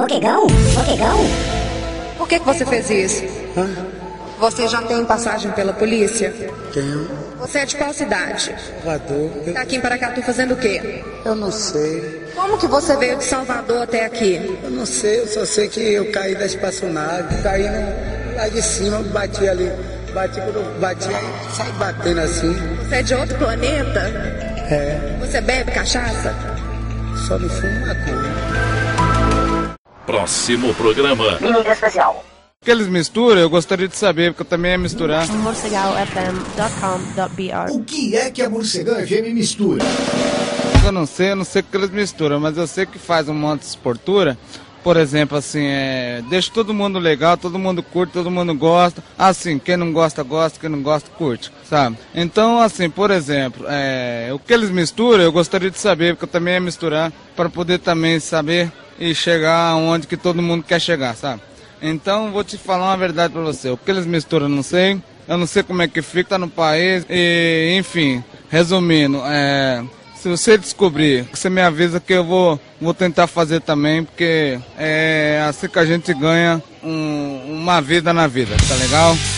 Roquegão? Por que você fez isso? Você já tem passagem pela polícia? Tenho. Você é de qual cidade? Salvador. Tá aqui em Paracatu fazendo o quê? Eu não sei. Como que você veio de Salvador até aqui? Eu não sei, eu só sei que eu caí da espaçonave, caí lá de cima, bati ali. Quando eu bati, aí saí batendo assim. Você é de outro planeta? É. Você bebe cachaça? Só não fumo maconha. Próximo programa. Mídia Especial. O que eles misturam, eu gostaria de saber, porque eu também ia misturar. morcegalfm.com.br. O que é que a Morcegão FM mistura? Eu não sei o que eles misturam, mas eu sei que faz um monte de esportura. Por exemplo, assim, deixa todo mundo legal, todo mundo curte, todo mundo gosta. Assim, quem não gosta, gosta, quem não gosta, curte, sabe? Então, assim, por exemplo, o que eles misturam, eu gostaria de saber, porque eu também ia misturar, para poder também saber e chegar onde que todo mundo quer chegar, sabe? Então, vou te falar uma verdade para você. O que eles misturam, eu não sei. Eu não sei como é que fica, tá no país. E, enfim, resumindo, se você descobrir, você me avisa que eu vou tentar fazer também, porque é assim que a gente ganha uma vida na vida, tá legal?